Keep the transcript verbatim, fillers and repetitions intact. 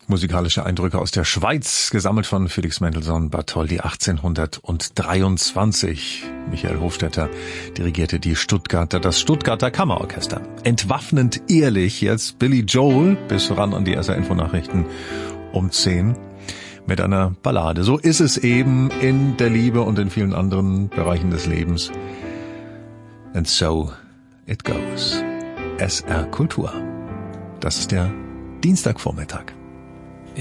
Musikalische Eindrücke aus der Schweiz, gesammelt von Felix Mendelssohn Bartholdy achtzehnhundertdreiundzwanzig. Michael Hofstetter dirigierte die Stuttgarter, das Stuttgarter Kammerorchester. Entwaffnend ehrlich jetzt Billy Joel, bis ran an die S R-Info-Nachrichten um zehn, mit einer Ballade. So ist es eben in der Liebe und in vielen anderen Bereichen des Lebens. And so it goes. S R Kultur. Das ist der Dienstagvormittag.